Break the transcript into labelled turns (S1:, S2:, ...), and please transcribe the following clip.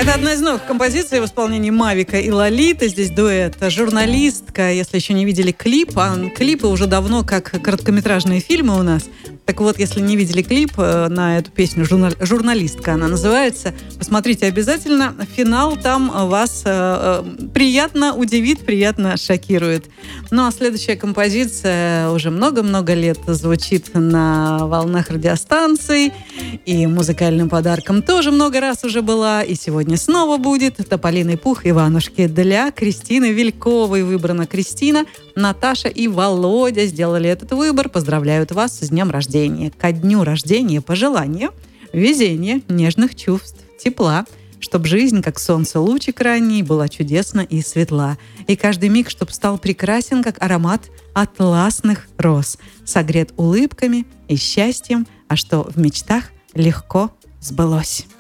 S1: Это одна из новых композиций в исполнении Мавика и Лолиты. Здесь дуэт журналистка. Если еще не видели клип, клипы уже давно как короткометражные фильмы у нас. Так вот, если не видели клип на эту песню «Журналистка», она называется, посмотрите обязательно. Финал там вас приятно удивит, приятно шокирует. Ну а следующая композиция уже много-много лет звучит на волнах радиостанций. И музыкальным подарком тоже много раз уже была. И сегодня снова будет. «Тополиный пух» Иванушки для Кристины Вильковой. Выбрана Кристина, Наташа и Володя сделали этот выбор. Поздравляют вас с днем рождения. Ко дню рождения пожелания, везения, нежных чувств, тепла, чтоб жизнь, как солнце лучик ранний, была чудесна и светла. И каждый миг, чтоб стал прекрасен, как аромат атласных роз, согрет улыбками и счастьем, а что в мечтах легко сбылось.